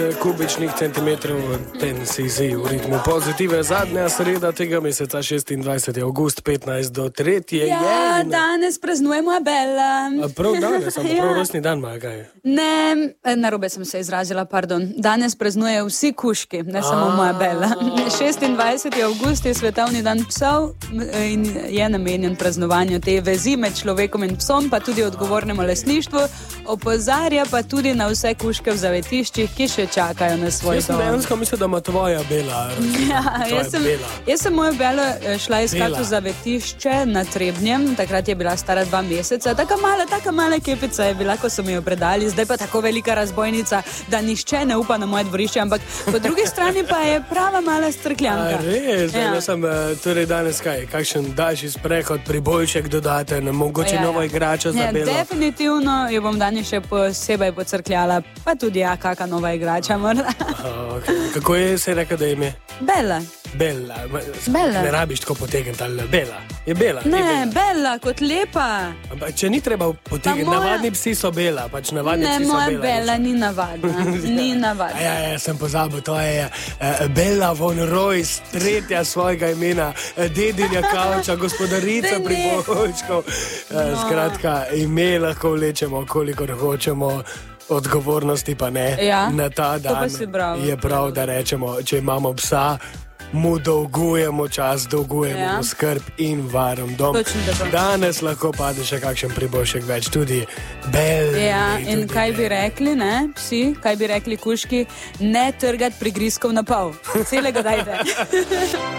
kubičnih centimetrov tensizij v ritmu pozitive. Zadnja sreda tega meseca, 26. avgust, 15 do 3. Ja, danes praznujemo Abela. Prav danes, samo prav rojstni dan ima, kaj? Ne, narobe sem se izrazila, pardon. Danes praznujejo vsi kužki, ne samo moja Bela. 26. avgust je svetovni dan psov in je namenjen praznovanju te vezi med človekom in psom, pa tudi odgovornemu lastništvu. Opozarja pa tudi na vse kužke v zavetiščih, ki še čakajo na svoj dom. Jaz sem dejansko mislil, da ima tvoja Bela. Jaz sem mojo Belo šla iskat v zavetišče na Trebnjem, takrat je bila stara 2 meseca, taka mala kepica je bila, ko so mi jo predali, zdaj pa tako velika razbojnica, da nišče ne upa na moje dvorišče, ampak po drugi strani pa je prava mala strkljanka. Res, ja. Sem torej danes kakšen daljši sprehod, priboljšek dodaten, mogoče nova igrača za Belo. Definitivno jo bom danes še posebej pocrkljala, pa tudi kaka nova igrača morda. Kako je se rekel, da ime? Bela. Ne rabiš tako potegniti, ali Bela. Je Bela. Ne, Bela kot lepa. Ampak če ni treba potegniti, navadni psi so Bela. Ne, moja Bela ni navadna. Ni navadna. Ja, sem pozabil, to je Bela von Roys, tretja svojega imena, dedinja kavča, gospodarica priboljčkov. Skratka, ime lahko vlečemo, kolikor hočemo. Odgovornosti pa ne. Na ta dan je prav, da rečemo, če imamo psa, mu dolgujemo čas, dolgujemo skrb in varen dom. Danes lahko pade še kakšen priboljšek več, tudi Beli. Ja, in kaj bi rekli, ne, psi, kaj bi rekli kužki, ne trgati prigrizkov na pol. Celega dajte.